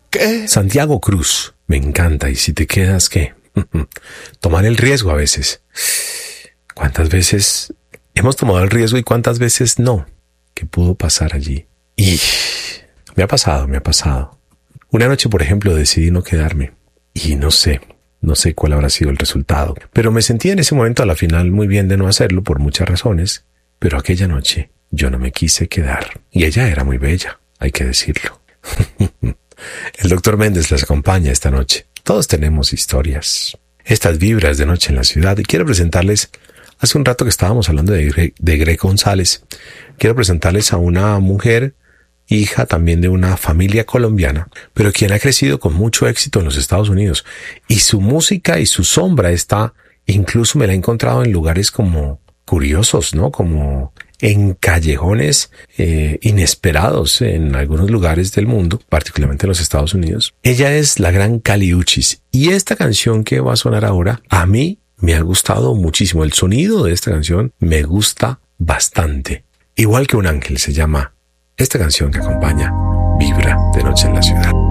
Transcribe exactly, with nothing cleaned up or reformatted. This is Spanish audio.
¿Qué? Santiago Cruz. Me encanta. ¿Y si te quedas qué? Tomar el riesgo a veces. ¿Cuántas veces hemos tomado el riesgo y cuántas veces no? ¿Qué pudo pasar allí? Y me ha pasado, me ha pasado. Una noche, por ejemplo, decidí no quedarme. Y no sé, no sé cuál habrá sido el resultado. Pero me sentí en ese momento a la final muy bien de no hacerlo por muchas razones. Pero aquella noche yo no me quise quedar. Y ella era muy bella, hay que decirlo. El doctor Méndez les acompaña esta noche. Todos tenemos historias. Estas vibras de Noche en la Ciudad. Y quiero presentarles, hace un rato que estábamos hablando de Greg, de Greg González, quiero presentarles a una mujer, hija también de una familia colombiana, pero quien ha crecido con mucho éxito en los Estados Unidos. Y su música y su sombra está, incluso me la he encontrado en lugares como curiosos, ¿no? Como en callejones eh, inesperados en algunos lugares del mundo, particularmente en los Estados Unidos. Ella es la gran Kali Uchis. Y esta canción que va a sonar ahora, a mí me ha gustado muchísimo. El sonido de esta canción me gusta bastante. Igual que un ángel se llama esta canción que acompaña Vibra de Noche en la Ciudad.